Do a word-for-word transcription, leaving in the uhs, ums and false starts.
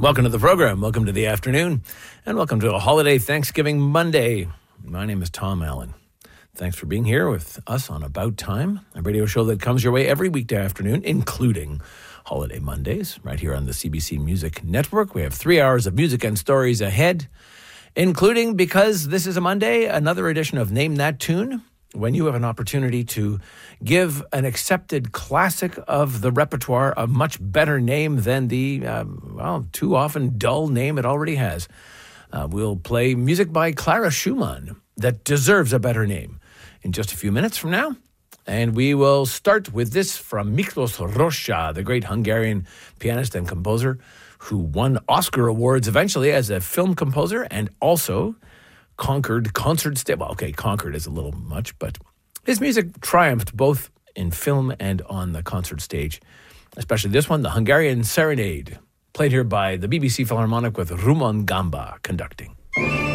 Welcome to the program. Welcome to the afternoon. And welcome to a holiday Thanksgiving Monday. My name is Tom Allen. Thanks for being here with us on About Time, a radio show that comes your way every weekday afternoon, including holiday Mondays, right here on the C B C Music Network. We have three hours of music and stories ahead, including, because this is a Monday, another edition of Name That Tune, when you have an opportunity to give an accepted classic of the repertoire a much better name than the, uh, well, too often dull name it already has. Uh, we'll play music by Clara Schumann that deserves a better name in just a few minutes from now. And we will start with this from Miklos Rozsa, the great Hungarian pianist and composer who won Oscar awards eventually as a film composer and also conquered concert stage. Well, okay, conquered is a little much, but his music triumphed both in film and on the concert stage, especially this one, the Hungarian Serenade, played here by the B B C Philharmonic with Rumon Gamba conducting.